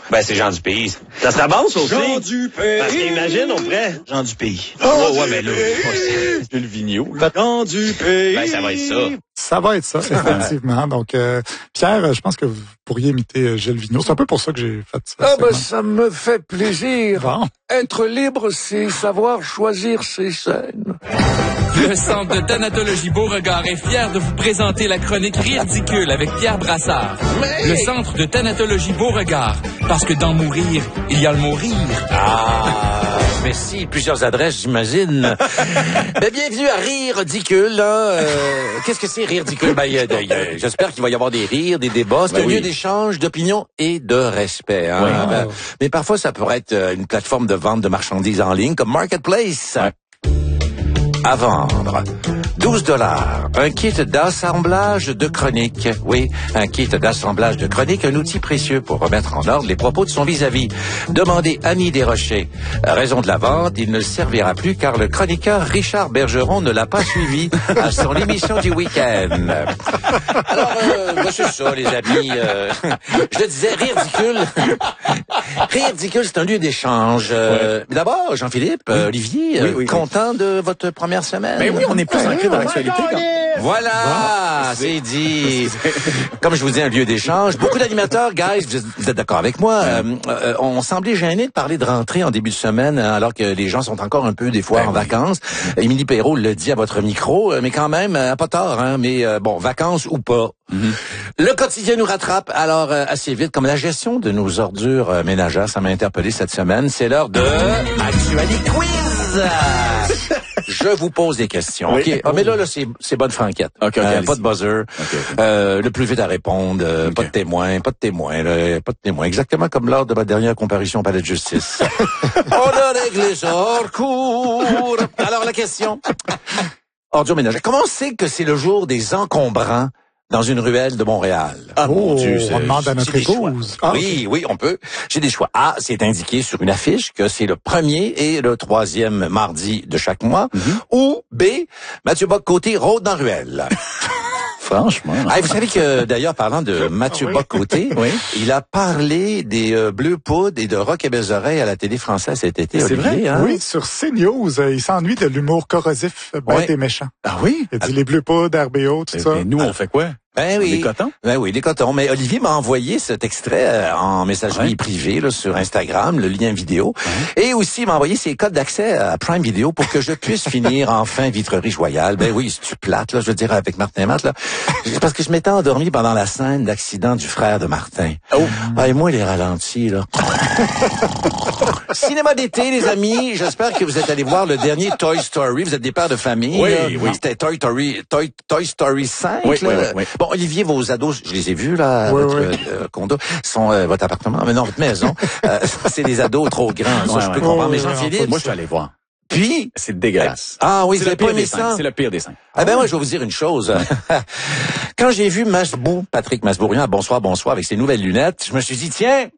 Ben, c'est Jean du Pays. Ça serait bon, ça aussi. Jean du Pays. Parce qu'imagine, on pourrait. Jean du Pays. Ouais, mais là, c'est le Vigneault. Jean du Pays. Ben, ça va être ça. Ça va être ça, effectivement. Donc, Pierre, je pense que vous pourriez imiter Gilles Vigneault. C'est un peu pour ça que j'ai fait ça. Ah ben, ça me fait plaisir. Bon. Être libre, c'est savoir choisir ses scènes. Le Centre de thanatologie Beauregard est fier de vous présenter la chronique Ridicule avec Pierre Brassard. Le Centre de thanatologie Beauregard, parce que dans mourir, il y a le mourir. Ah, merci. Plusieurs adresses, j'imagine. Ben, bienvenue à Rire Ridicule. Qu'est-ce que c'est Rire Ridicule? Ben, j'espère qu'il va y avoir des rires, des débats. C'est un lieu d'échange, d'opinion et de respect. Hein? Oui. Ben, mais parfois, ça pourrait être une plateforme de vente de marchandises en ligne comme Marketplace. Ouais. À vendre. 12 $. Un kit d'assemblage de chroniques. Oui, un kit d'assemblage de chroniques, un outil précieux pour remettre en ordre les propos de son vis-à-vis. Demandez Annie Desrochers. Raison de la vente, il ne servira plus car le chroniqueur Richard Bergeron ne l'a pas suivi à son émission du week-end. Alors, c'est ça, les amis. Je le disais, Rire Ridicule. Rire Ridicule, c'est un lieu d'échange. D'abord, Jean-Philippe, Olivier, content de votre première semaine? Ben oui, on est plus ancré dans l'actualité. Voilà, c'est dit. Comme je vous dis, un lieu d'échange. Beaucoup d'animateurs, guys, vous êtes d'accord avec moi, on semblait gêné de parler de rentrée en début de semaine, alors que les gens sont encore un peu, des fois, en vacances. Émilie Perrault le dit à votre micro, mais quand même, pas tort, hein, mais bon, vacances ou pas. Le quotidien nous rattrape, alors assez vite, comme la gestion de nos ordures ménagères, ça m'a interpellé cette semaine. C'est l'heure de Actualité Quiz. Je vous pose des questions. Oui. OK. Ah, mais là, c'est bonne franquette. Okay, pas de buzzer. Le plus vite à répondre. Pas de témoin. Pas de témoin. Exactement comme lors de ma dernière comparution au palais de justice. On a réglé ça hors cours. Alors, la question. Ordures ménagères. Comment on sait que c'est le jour des encombrants dans une ruelle de Montréal? Ah, mon Dieu. On demande à notre épouse. Oui, on peut. J'ai des choix. A, c'est indiqué sur une affiche que c'est le 1er et le 3e mardi de chaque mois. Ou B, Mathieu Bock-Côté rôde dans ruelle. Franchement. Vous savez que, d'ailleurs, parlant de Mathieu Bock-Côté, il a parlé des Bleus Poudres et de Rock et Belles Oreilles à la télé française cet été. C'est Olivier, vrai? hein? Oui, sur CNews, il s'ennuie de l'humour corrosif, bête et méchant. Ah oui? Il a dit les Bleus Poudres, RBO, tout ça. Et nous, on fait quoi? Ben oui. Des cotons? Ben oui, des cotons. Mais Olivier m'a envoyé cet extrait en messagerie privée là, sur Instagram, le lien vidéo. Et aussi, il m'a envoyé ses codes d'accès à Prime Video pour que je puisse finir enfin Vitrerie Royale. Ben oui, c'est-tu plate, là, je veux dire, avec Martin Matt, là. Parce que je m'étais endormi pendant la scène d'accident du frère de Martin. Et moi, les ralentis, là. Cinéma d'été, les amis. J'espère que vous êtes allés voir le dernier Toy Story. Vous êtes des pères de famille. Oui. C'était Toy Story 5. Oui. Bon, Olivier, vos ados, je les ai vus, là, à votre condo. Sont votre appartement, mais non, votre maison. C'est des ados trop grands. Ça, je peux comprendre. Mais Jean-Philippe. Moi, je suis allé voir. Puis. C'est dégueulasse. Ah oui, c'est le pire des 5. C'est le pire des 5. Moi, je vais vous dire une chose. Quand j'ai vu Patrick Masbourian, bonsoir, avec ses nouvelles lunettes, je me suis dit, tiens,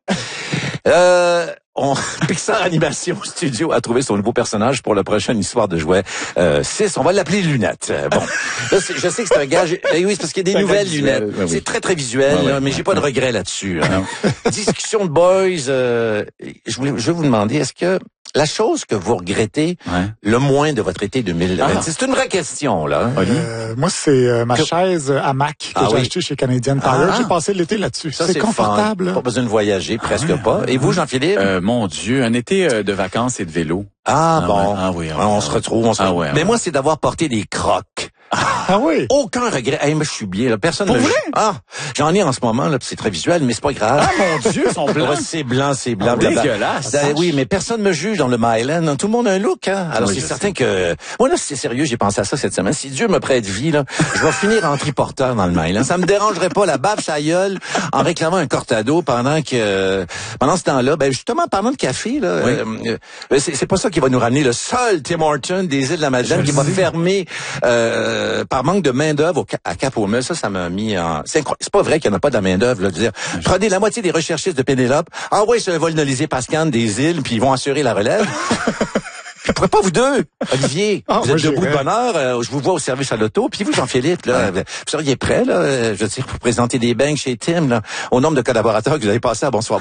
Pixar Animation Studio a trouvé son nouveau personnage pour la prochaine histoire de jouets 6. On va l'appeler Lunettes. Bon, là, je sais que c'est un gars... oui, c'est parce qu'il y a des nouvelles lunettes. C'est très, très visuel, mais j'ai pas de regret là-dessus. Hein. Discussion de boys. Je vais vous demander, est-ce que la chose que vous regrettez le moins de votre été 2020, c'est une vraie question, là. Moi, c'est ma chaise hamac que j'ai achetée chez Canadian Tire. J'ai passé l'été là-dessus. Ça, c'est confortable. Fun. Pas besoin de voyager, presque pas. Et vous, Jean-Philippe? Mon Dieu, un été de vacances et de vélo. On se retrouve. Mais moi, c'est d'avoir porté des Crocs. Ah oui? Aucun regret. Moi, je suis bien, là. Personne ne me... J'en ai en ce moment, là, puis c'est très visuel, mais c'est pas grave. Ah, mon Dieu, ils sont blancs. C'est blanc. Dégueulasse. Oui, mais personne me juge dans le Myland. Tout le monde a un look, hein. Alors, c'est certain que... Moi, là, c'est sérieux, j'ai pensé à ça cette semaine. Si Dieu me prête vie, là, je vais finir en triporteur dans le Myland. Ça me dérangerait pas la bave sa gueule en réclamant un cortado pendant ce temps-là. Ben, justement, parlant de café, là, c'est pas ça qui va nous ramener le seul Tim Hortons des îles de la Madeleine qui va fermer, par manque de main-d'œuvre à Cap-aux-Meules. Ça m'a mis en... C'est pas vrai qu'il n'y en a pas de main-d'œuvre, là, de dire, prenez la moitié des recherchistes de Pénélope, sur le vol-nolisé Pascal des îles, puis ils vont assurer la relève. Pourquoi pas vous deux, Olivier? Vous êtes debout de bonne heure, je vous vois au service à l'auto, puis vous, Jean-Philippe, là, vous seriez prêt, là, je veux dire, pour présenter des bangs chez Tim, là, au nombre de collaborateurs que vous avez passé à Bonsoir.